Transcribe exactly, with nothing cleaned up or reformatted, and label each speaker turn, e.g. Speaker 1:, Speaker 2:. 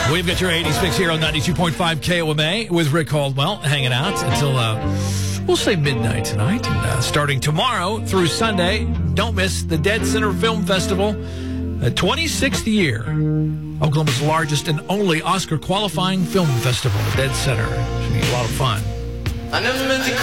Speaker 1: We've got your eighties fix here on ninety-two point five K O M A with Rick Caldwell hanging out until, uh, we'll say midnight tonight. And uh, starting tomorrow through Sunday, don't miss the Dead Center Film Festival, the twenty-sixth year. Oklahoma's largest and only Oscar-qualifying film festival, Dead Center. Should be a lot of fun.
Speaker 2: I never meant to